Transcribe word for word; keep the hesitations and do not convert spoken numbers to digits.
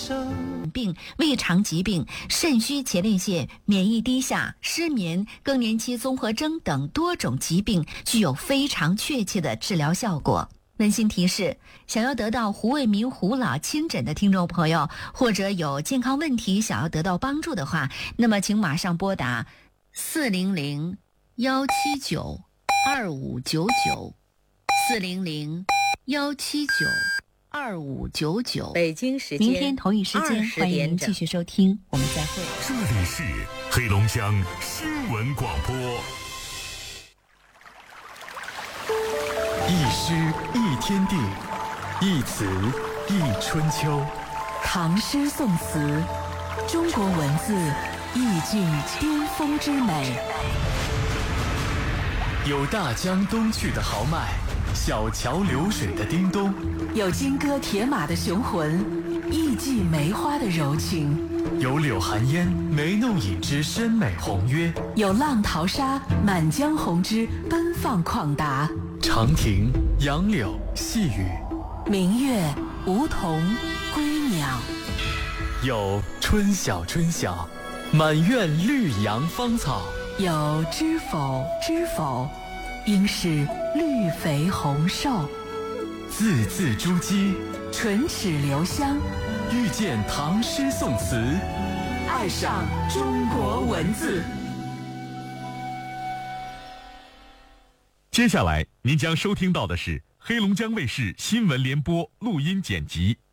病、胃肠疾病、肾虚前列腺、免疫低下、失眠、更年期综合征等多种疾病具有非常确切的治疗效果。温馨提示，想要得到胡卫民胡老亲诊的听众朋友，或者有健康问题想要得到帮助的话，那么请马上拨打四零零幺七九二五九九四零零幺七九二五九九。 北京时间明天同一时间，欢迎您继续收听，我们再会。 这里是黑龙江新闻广播。 一诗一天地，一词一春秋。 唐诗宋词，中国文字意境巅峰之美。 有大江东去的豪迈，小桥流水的叮咚， 有金戈铁马的雄浑，艺伎梅花的柔情， 有柳寒烟眉弄影之深美宏约， 有浪淘沙满江红之奔放旷达。 长亭、杨柳、细雨， 明月、梧桐、归鸟， 有春晓春晓，满院绿杨芳草， 有知否知否，应是绿肥红瘦。 字字珠玑， 唇齿留香， 遇见唐诗宋词， 爱上中国文字。 接下来您将收听到的是黑龙江卫视新闻联播录音剪辑。